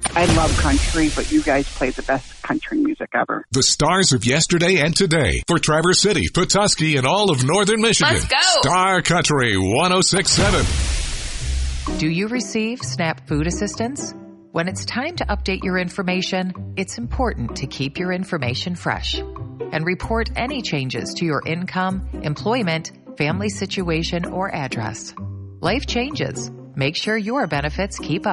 I love country, but you guys play the best country music ever. The stars of yesterday and today for Traverse City, Petoskey, and all of northern Michigan. Let's go! Star Country 106.7. Do you receive SNAP food assistance? When it's time to update your information, it's important to keep your information fresh and report any changes to your income, employment, family situation, or address. Life changes. Make sure your benefits keep up.